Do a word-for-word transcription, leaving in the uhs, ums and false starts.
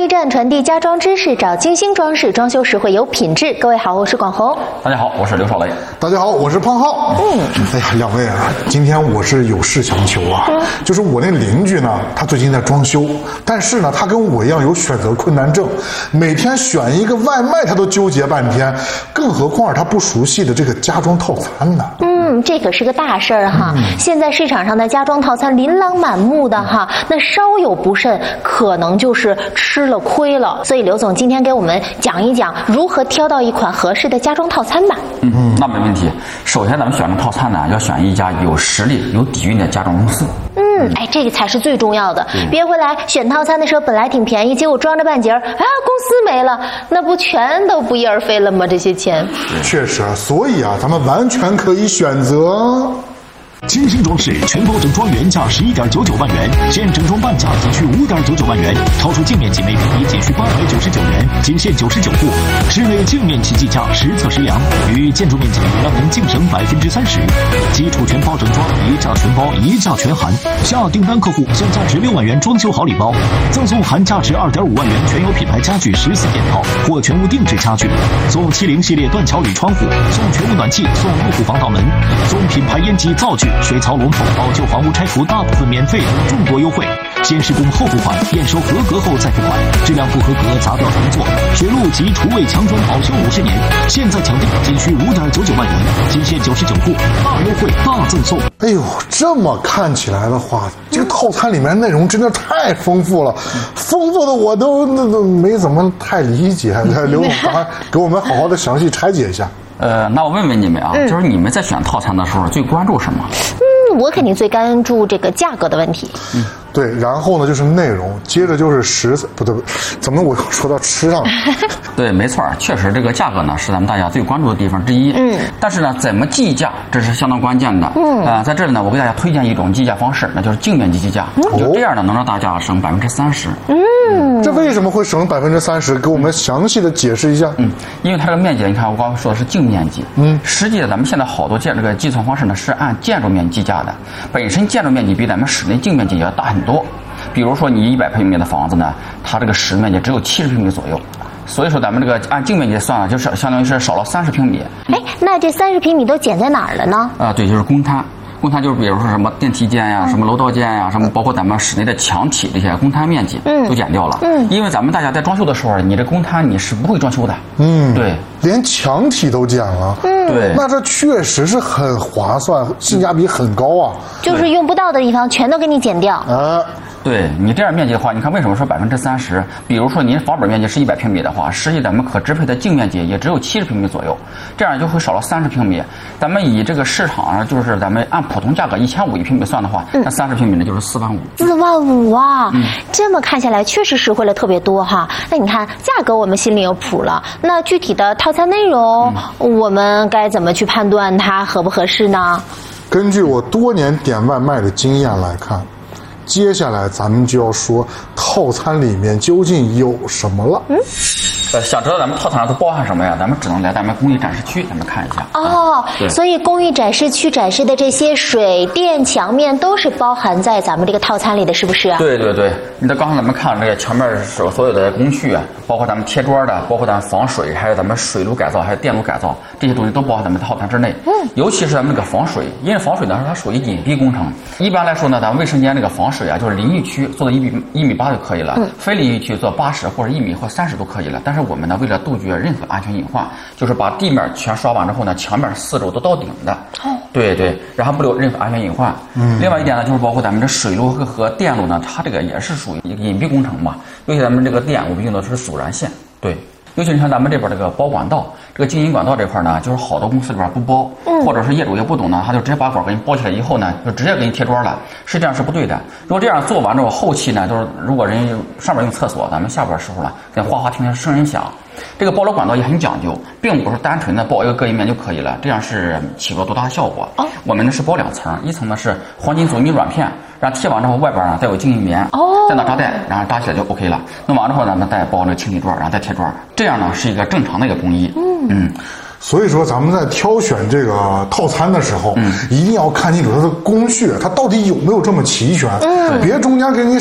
驿站传递家装知识，找金星装饰，装修实惠有品质。各位好，我是广红。 大家好，我是刘少雷。 大家好，我是胖浩。嗯，哎呀，两位啊，今天我是有事相求啊。嗯、就是我那邻居呢，他最近在装修，但是呢，他跟我一样有选择困难症，每天选一个外卖他都纠结半天，更何况是他不熟悉的这个家装套餐呢？ 嗯，这可是个大事儿哈。嗯、现在市场上的家装套餐琳琅满目的哈，那稍有不慎，可能就是吃了亏了。所以刘总今天给我们讲一讲如何挑到一款合适的家装套餐吧。 嗯，那没问题。首先咱们选择套餐呢，要选一家有实力、有底蕴的家装公司。 嗯，哎，这个才是最重要的。嗯、别回来选套餐的时候本来挺便宜，结果装着半截儿，啊，公司没了，那不全都不翼而飞了吗？这些钱。 确实，所以啊，咱们完全可以选择。 金星装饰全包整装原价十一点九九万元，现整装半价仅需五点九九万元，超出净面积每平米仅需八百九十九元，仅限九十九户。室内净面积计价实测实量，与建筑面积让您净省百分之三十。基础全包整装，一价全包，一价全含。下订单客户享价值六万元装修好礼包，赠送含价值二点五万元全有品牌家具十四件套或全屋定制家具，送七零系列断桥铝窗户，送全屋暖气，送入户防盗门，送品牌烟机灶具。水槽龙头老旧房屋拆除大部分免费等众多优惠，先施工后付款，验收合格后再付款，质量不合格砸掉重做。水路及厨卫墙砖保修五十年，现在抢订仅需五点九九万元，仅限九十九户，大优惠大赠送。 哎呦，这么看起来的话，这个套餐里面内容真的太丰富了，丰富的我都那都没怎么太理解。刘总，给我们好好的详细拆解一下。 呃，那我问问你们啊，嗯、就是你们在选套餐的时候最关注什么？ 嗯，我肯定最关注这个价格的问题。 嗯，对，然后呢就是内容，接着就是食材，不对不对，怎么我又说到吃上了？ 对，没错，确实这个价格呢是咱们大家最关注的地方之一。嗯，但是呢，怎么计价这是相当关键的。嗯，啊、呃，在这里呢，我给大家推荐一种计价方式，那就是净面积计价。嗯、就这样呢，能让大家省百分之三十。 嗯， 这为什么会省百分之三十？给我们详细的解释一下。 嗯，因为它这个面积，你看我刚刚说的是净面积。嗯，实际咱们现在好多建这个计算方式呢是按建筑面积计价的，本身建筑面积比咱们室内净面积要大很多。比如说你一百平米的房子呢，它这个室面积只有七十平米左右。所以说咱们这个按净面积算了，就是相当于是少了三十平米。 哎，那这三十平米都减在哪儿了呢？ 啊，对，就是公摊。公摊就是比如说什么电梯间呀、什么楼道间呀、什么包括咱们室内的墙体这些公摊面积，嗯，都减掉了。嗯，因为咱们大家在装修的时候，你这公摊你是不会装修的。嗯，对， 连墙体都减了。嗯， 对， 那这确实是很划算，性价比很高啊。 就是用不到的地方全都给你减掉。 啊。 对你这样面积的话，你看为什么说百分之三十？比如说您房本面积是一百平米的话，实际咱们可支配的净面积也只有七十平米左右，这样就会少了三十平米。咱们以这个市场上就是咱们按普通价格一千五一平米算的话，嗯、那三十平米呢就是四万五。 四万五啊！嗯、这么看下来确实实惠了特别多哈。那你看价格我们心里有谱了，那具体的套餐内容，嗯、我们该怎么去判断它合不合适呢？ 根据我多年点外卖的经验来看。接下来咱们就要说套餐里面究竟有什么了。嗯， 呃，想知道咱们套餐上都包含什么呀？咱们只能来咱们工艺展示区，咱们看一下。 哦，嗯、所以工艺展示区展示的这些水电墙面都是包含在咱们这个套餐里的，是不是啊？ 对对对，你看刚才咱们看这个墙面所所有的工序啊，包括咱们贴砖的，包括咱们防水，还有咱们水路改造，还有电路改造，这些东西都包含咱们套餐之内。嗯，尤其是咱们这个防水，因为防水呢它属于隐蔽工程。一般来说呢，咱们卫生间这个防水啊，就是淋浴区做到一米一米八就可以了，嗯、非淋浴区做八十或者一米或三十都可以了。但是我们呢，为了杜绝任何安全隐患，就是把地面全刷完之后呢，墙面四周都到顶的。哦，对对，然后不留任何安全隐患。嗯，另外一点呢，就是包括咱们这水路和和电路呢，它这个也是属于一个隐蔽工程嘛。尤其咱们这个电，我们用的是阻燃线。对。尤其你看咱们这边这个包管道，这个经营管道这块呢，就是好多公司里边不包，嗯、或者是业主也不懂呢，他就直接把管给你包起来以后呢，就直接给你贴砖了，实际上是不对的。如果这样做完之后，后期呢，就是如果人上边用厕所，咱们下边时候呢，跟哗哗听听声音响。这个包楼管道也很讲究，并不是单纯的包一个隔音面就可以了，这样是起不了多大的效果。哦、我们呢是包两层，一层呢是黄金阻尼软片，然后贴完之后外边呢再有静音棉，哦、再拿扎带，然后扎起来就 OK 了。弄完之后呢，那再包那个清理砖，然后再贴砖，这样呢是一个正常的一个工艺。嗯。嗯所以说咱们在挑选这个套餐的时候，嗯，一定要看清楚它的工序，它到底有没有这么齐全，嗯，别中间给你